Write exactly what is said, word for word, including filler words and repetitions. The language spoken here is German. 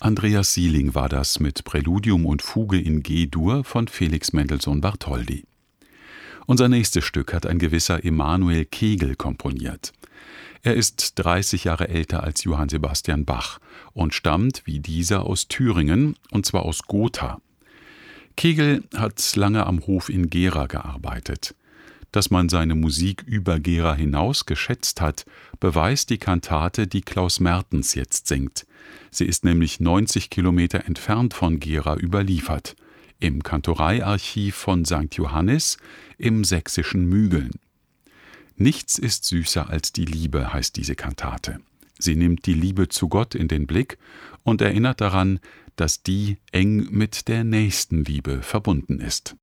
Andreas Sieling war das mit Präludium und Fuge in G-Dur von Felix Mendelssohn Bartholdy. Unser nächstes Stück hat ein gewisser Emanuel Kegel komponiert. Er ist dreißig Jahre älter als Johann Sebastian Bach und stammt wie dieser aus Thüringen, und zwar aus Gotha. Kegel hat lange am Hof in Gera gearbeitet. Dass man seine Musik über Gera hinaus geschätzt hat, beweist die Kantate, die Klaus Mertens jetzt singt. Sie ist nämlich neunzig Kilometer entfernt von Gera überliefert, im Kantoreiarchiv von Sankt Johannis im sächsischen Mügeln. Nichts ist süßer als die Liebe, heißt diese Kantate. Sie nimmt die Liebe zu Gott in den Blick und erinnert daran, dass die eng mit der Nächstenliebe verbunden ist.